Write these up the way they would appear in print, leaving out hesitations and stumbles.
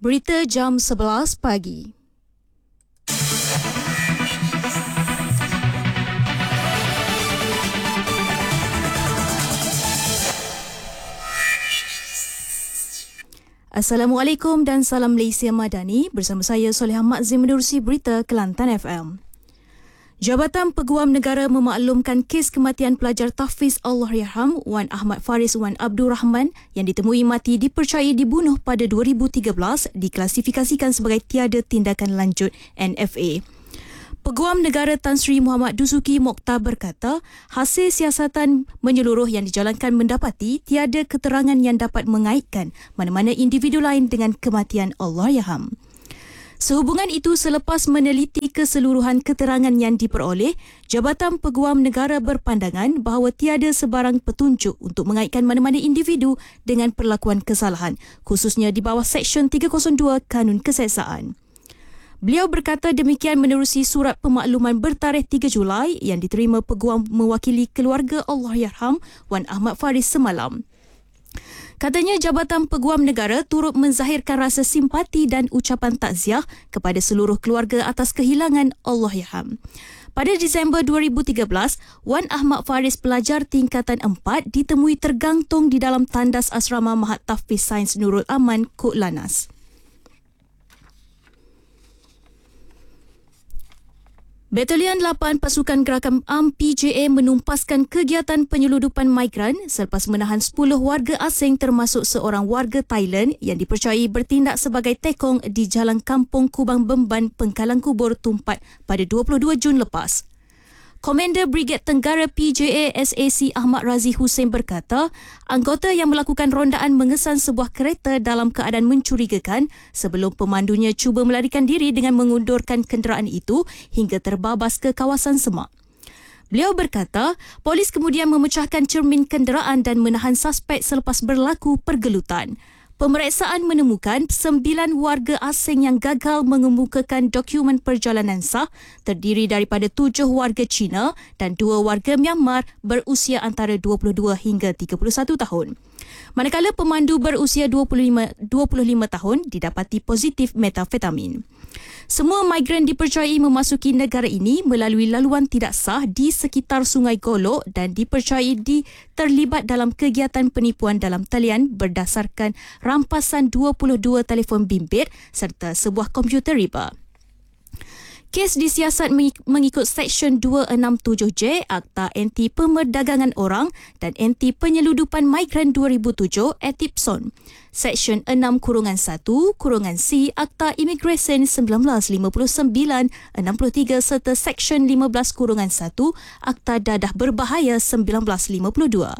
Berita jam 11 pagi. Assalamualaikum dan salam Malaysia Madani. Bersama saya Soleh Ahmad Zim menerusi berita Kelantan FM. Jabatan Peguam Negara memaklumkan kes kematian pelajar tahfiz Allahyarham Wan Ahmad Faris Wan Abdul Rahman yang ditemui mati dipercayai dibunuh pada 2013 diklasifikasikan sebagai tiada tindakan lanjut NFA. Peguam Negara Tan Sri Muhammad Dusuki Mokhtar berkata, hasil siasatan menyeluruh yang dijalankan mendapati tiada keterangan yang dapat mengaitkan mana-mana individu lain dengan kematian Allahyarham. Sehubungan itu, selepas meneliti keseluruhan keterangan yang diperoleh, Jabatan Peguam Negara berpandangan bahawa tiada sebarang petunjuk untuk mengaitkan mana-mana individu dengan perlakuan kesalahan, khususnya di bawah Seksyen 302 Kanun Keseksaan. Beliau berkata demikian menerusi surat pemakluman bertarikh 3 Julai yang diterima peguam mewakili keluarga Allahyarham Wan Ahmad Faris semalam. Katanya Jabatan Peguam Negara turut menzahirkan rasa simpati dan ucapan takziah kepada seluruh keluarga atas kehilangan Allahyarham. Pada Disember 2013, Wan Ahmad Faris pelajar tingkatan 4 ditemui tergantung di dalam tandas asrama Mahat Tahfiz Sains Nurul Aman, Kut Lanaz. Batalion 8 Pasukan Gerakan UMM PJA menumpaskan kegiatan penyeludupan migran selepas menahan 10 warga asing termasuk seorang warga Thailand yang dipercayai bertindak sebagai tekong di Jalan Kampung Kubang Bemban, Pengkalan Kubur, Tumpat pada 22 Jun lepas. Komander Brigade Tenggara PJA SAC Ahmad Razi Hussein berkata, anggota yang melakukan rondaan mengesan sebuah kereta dalam keadaan mencurigakan sebelum pemandunya cuba melarikan diri dengan mengundurkan kenderaan itu hingga terbabas ke kawasan semak. Beliau berkata, polis kemudian memecahkan cermin kenderaan dan menahan suspek selepas berlaku pergelutan. Pemeriksaan menemukan 9 warga asing yang gagal mengemukakan dokumen perjalanan sah terdiri daripada 7 warga Cina dan 2 warga Myanmar berusia antara 22 hingga 31 tahun. Manakala pemandu berusia 25 tahun didapati positif metafetamin. Semua migran dipercayai memasuki negara ini melalui laluan tidak sah di sekitar Sungai Golok dan dipercayai terlibat dalam kegiatan penipuan dalam talian berdasarkan rampasan 22 telefon bimbit serta sebuah komputer riba. Kes disiasat mengikut Seksyen 267J Akta Anti Pemerdagangan Orang dan Anti Penyeludupan Migran 2007 (ATIPSON), Seksyen 6-1-C Akta Imigresen 1959-63 serta Seksyen 15-1 Akta Dadah Berbahaya 1952.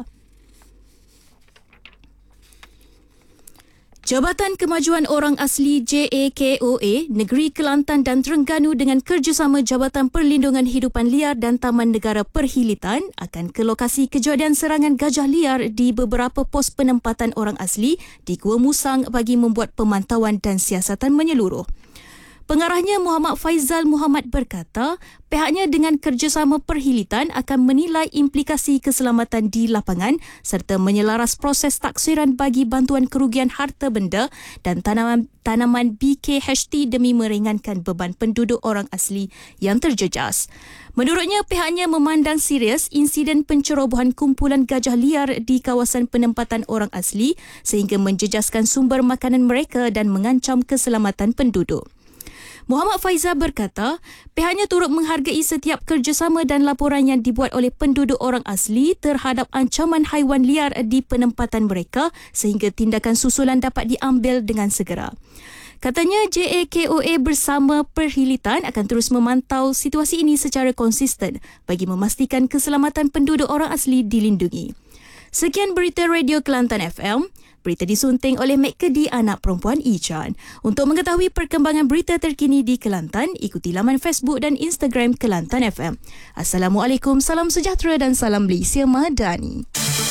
Jabatan Kemajuan Orang Asli JAKOA Negeri Kelantan dan Terengganu dengan kerjasama Jabatan Perlindungan Hidupan Liar dan Taman Negara Perhilitan akan ke lokasi kejadian serangan gajah liar di beberapa pos penempatan orang asli di Gua Musang bagi membuat pemantauan dan siasatan menyeluruh. Pengarahnya Muhammad Faizal Muhammad berkata, pihaknya dengan kerjasama Perhilitan akan menilai implikasi keselamatan di lapangan serta menyelaras proses taksiran bagi bantuan kerugian harta benda dan tanaman BKHT demi meringankan beban penduduk orang asli yang terjejas. Menurutnya, pihaknya memandang serius insiden pencerobohan kumpulan gajah liar di kawasan penempatan orang asli sehingga menjejaskan sumber makanan mereka dan mengancam keselamatan penduduk. Muhammad Faizal berkata, pihaknya turut menghargai setiap kerjasama dan laporan yang dibuat oleh penduduk orang asli terhadap ancaman haiwan liar di penempatan mereka sehingga tindakan susulan dapat diambil dengan segera. Katanya JAKOA bersama Perhilitan akan terus memantau situasi ini secara konsisten bagi memastikan keselamatan penduduk orang asli dilindungi. Sekian berita Radio Kelantan FM. Berita disunting oleh Mek Kedi, anak perempuan Ichan. Untuk mengetahui perkembangan berita terkini di Kelantan, ikuti laman Facebook dan Instagram Kelantan FM. Assalamualaikum, salam sejahtera dan salam Malaysia Madani.